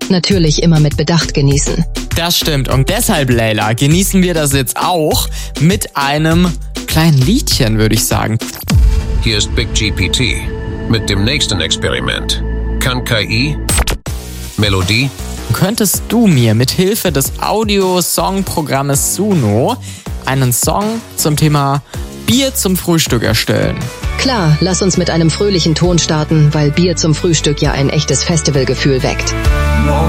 Natürlich immer mit Bedacht genießen. Das stimmt und deshalb, Leila, genießen wir das jetzt auch mit einem kleinen Liedchen, würde ich sagen. Hier ist Big GPT mit dem nächsten Experiment. Kann KI Melodie? Könntest du mir mit Hilfe des Audio-Song-Programmes Suno einen Song zum Thema Bier zum Frühstück erstellen? Klar, lass uns mit einem fröhlichen Ton starten, weil Bier zum Frühstück ja ein echtes Festivalgefühl weckt.